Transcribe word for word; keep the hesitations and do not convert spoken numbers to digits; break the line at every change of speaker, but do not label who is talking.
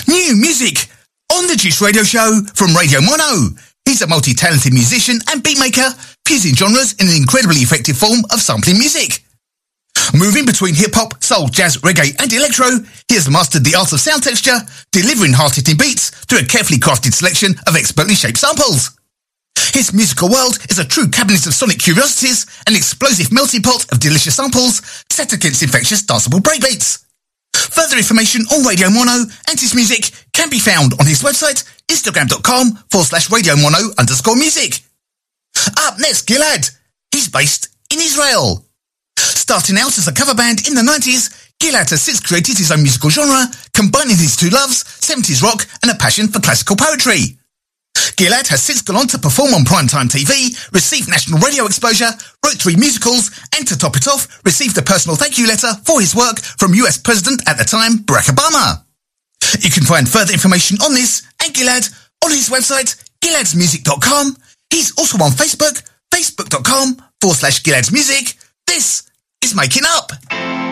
New music on the Juice Radio Show from Radio Mono. He's a multi-talented musician and beatmaker, fusing genres in an incredibly effective form of sampling music. Moving between hip-hop, soul, jazz, reggae and electro, he has mastered the art of sound texture, delivering hard-hitting beats through a carefully crafted selection of expertly shaped samples. His musical world is a true cabinet of sonic curiosities, an explosive melting pot of delicious samples set against infectious danceable breakbeats. Further information on Radio Mono and his music can be found on his website, instagram.com forward slash Radio Mono underscore music. Up next, Gilad. He's based in Israel. Starting out as a cover band in the nineties, Gilad has since created his own musical genre, combining his two loves, seventies rock and a passion for classical poetry. Gilad has since gone on to perform on primetime T V, receive national radio exposure, wrote three musicals, and to top it off, received a personal thank you letter for his work from U S President at the time, Barack Obama. You can find further information on this and Gilad on his website, gilads music dot com. He's also on Facebook, facebook.com forward slash Gilads Music. This is Making Up.